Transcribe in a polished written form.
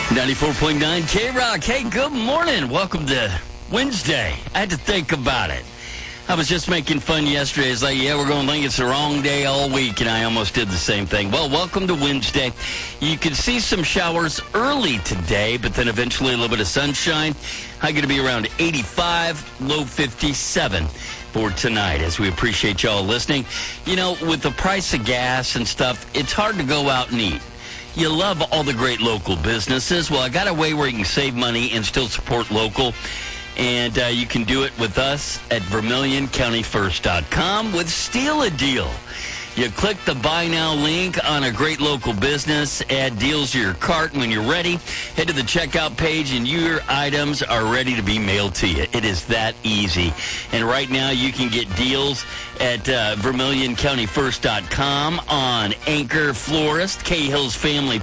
94.9 K-Rock. Hey, good morning. Welcome to Wednesday. I had to think about it. I was just making fun yesterday. It's like, we're going to think it's the wrong day all week, and I almost did the same thing. Well, welcome to Wednesday. You can see some showers early today, but then eventually a little bit of sunshine. High going to be around 85, low 57 for tonight, as we appreciate y'all listening. You know, with the price of gas and stuff, it's hard to go out and eat. You love all the great local businesses. Well, I got a way where you can save money and still support local. And you can do it with us at VermilionCountyFirst.com with Steal a Deal. You click the Buy Now link on a great local business, add deals to your cart, and when you're ready, head to the checkout page, and your items are ready to be mailed to you. It is that easy. And right now, you can get deals at VermilionCountyFirst.com on Anchor Florist, Cahill's Family